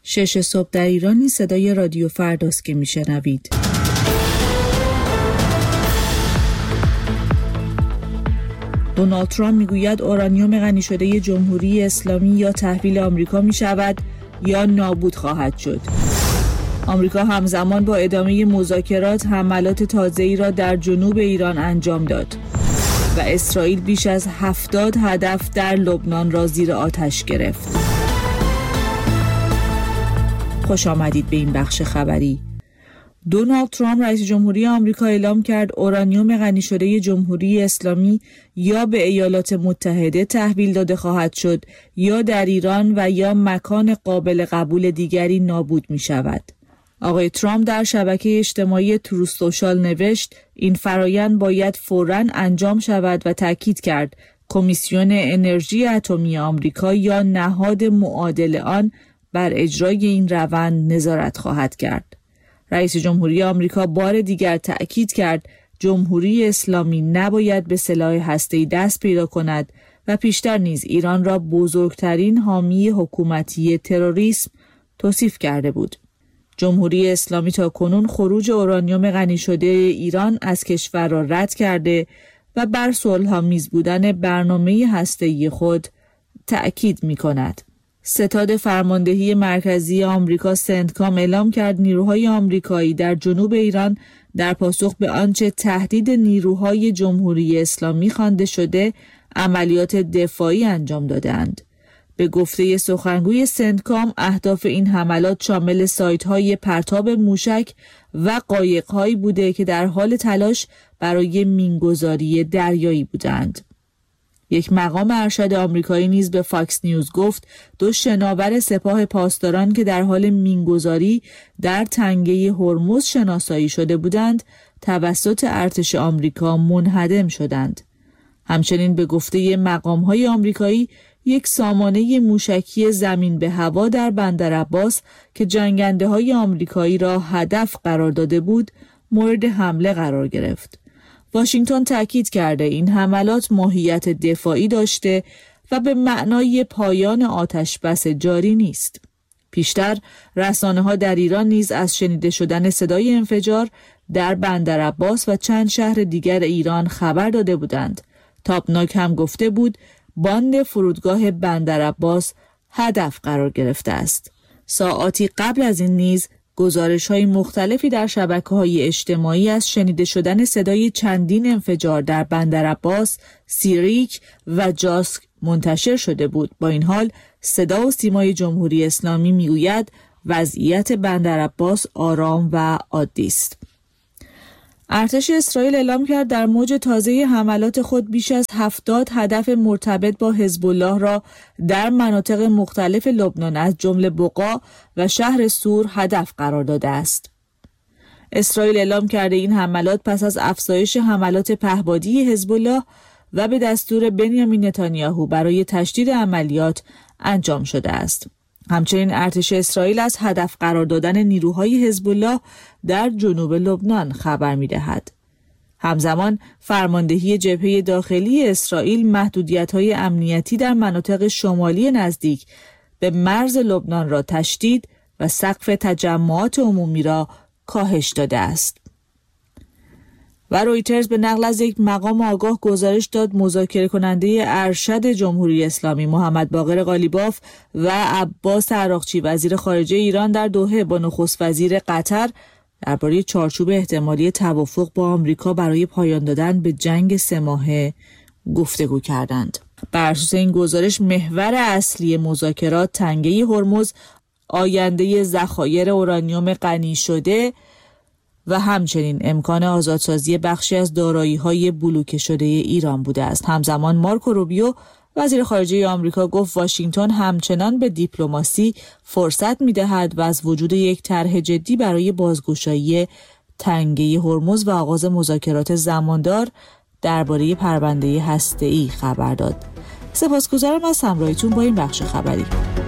6 صبح در ایرانی صدای رادیو فرداست که میشنوید. دونالد ترامپ میگوید اورانیوم غنی شده جمهوری اسلامی یا تحویل آمریکا می شود یا نابود خواهد شد. آمریکا همزمان با ادامه مذاکرات حملات تازه‌ای را در جنوب ایران انجام داد و اسرائیل بیش از 70 هدف در لبنان را زیر آتش گرفت. خوش آمدید به این بخش خبری. دونالد ترامپ رئیس جمهوری آمریکا اعلام کرد اورانیوم غنی شده جمهوری اسلامی یا به ایالات متحده تحویل داده خواهد شد یا در ایران و یا مکان قابل قبول دیگری نابود می شود. آقای ترامپ در شبکه اجتماعی تروث سوشال نوشت این فرایند باید فوراً انجام شود و تاکید کرد کمیسیون انرژی اتمی آمریکا یا نهاد معادل آن بر اجرای این روند نظارت خواهد کرد. رئیس جمهوری آمریکا بار دیگر تأکید کرد جمهوری اسلامی نباید به سلاح هسته‌ای دست پیدا کند و پیشتر نیز ایران را بزرگترین حامی حکومتی تروریسم توصیف کرده بود. جمهوری اسلامی تا کنون خروج اورانیوم غنی شده ایران از کشور را رد کرده و بر صلح‌آمیز بودن برنامه هسته‌ای خود تأکید می‌کند. ستاد فرماندهی مرکزی آمریکا سنتکام اعلام کرد نیروهای آمریکایی در جنوب ایران در پاسخ به آنچه تهدید نیروهای جمهوری اسلامی خوانده شده عملیات دفاعی انجام دادند. به گفته سخنگوی سنتکام اهداف این حملات شامل سایت‌های پرتاب موشک و قایق‌هایی بوده که در حال تلاش برای مینگذاری دریایی بودند. یک مقام ارشد آمریکایی نیز به فاکس نیوز گفت 2 شناور سپاه پاسداران که در حال مینگذاری در تنگه هرمز شناسایی شده بودند توسط ارتش آمریکا منهدم شدند. همچنین به گفته مقام‌های آمریکایی یک سامانه موشکی زمین به هوا در بندرعباس که جنگنده‌های آمریکایی را هدف قرار داده بود مورد حمله قرار گرفت. واشنگتن تاکید کرده این حملات ماهیت دفاعی داشته و به معنای پایان آتش بس جاری نیست. پیشتر رسانه‌ها در ایران نیز از شنیده شدن صدای انفجار در بندرعباس و چند شهر دیگر ایران خبر داده بودند. تابناک هم گفته بود باند فرودگاه بندرعباس هدف قرار گرفته است. ساعاتی قبل از این نیز گزارش‌های مختلفی در شبکه‌های اجتماعی از شنیده شدن صدای چندین انفجار در بندرعباس، سیریک و جاسک منتشر شده بود. با این حال صدا و سیمای جمهوری اسلامی میگوید وضعیت بندرعباس آرام و عادی است. ارتش اسرائیل اعلام کرد در موج تازه حملات خود بیش از 70 هدف مرتبط با حزب الله را در مناطق مختلف لبنان از جمله بقا و شهر سور هدف قرار داده است. اسرائیل اعلام کرده این حملات پس از افزایش حملات پهپادی حزب الله و به دستور بنیامین نتانیاهو برای تشدید عملیات انجام شده است. همچنین ارتش اسرائیل از هدف قرار دادن نیروهای حزب الله در جنوب لبنان خبر می‌دهد. همزمان فرماندهی جبهه داخلی اسرائیل محدودیت‌های امنیتی در مناطق شمالی نزدیک به مرز لبنان را تشدید و سقف تجمعات عمومی را کاهش داده است. و رویترز به نقل از یک مقام آگاه گزارش داد مذاکره کننده ارشد جمهوری اسلامی محمد باقر قالیباف و عباس عراقچی وزیر خارجه ایران در دوحه با نخست وزیر قطر درباره چارچوب احتمالی توافق با آمریکا برای پایان دادن به جنگ 3 ماهه گفتگو کردند. بر اساس این گزارش محور اصلی مذاکرات تنگه هرمز، آینده ذخایر اورانیوم غنی شده و همچنین امکان آزادسازی بخشی از دارایی‌های بلوکه شده ایران بوده است. همزمان مارکو روبیو وزیر خارجه آمریکا گفت واشنگتن همچنان به دیپلماسی فرصت می‌دهد و از وجود یک طرح جدی برای بازگشایی تنگه هرمز و آغاز مذاکرات زماندار درباره پرونده هسته‌ای خبر داد. سپاسگزارم از همراهیتون با این بخش خبری.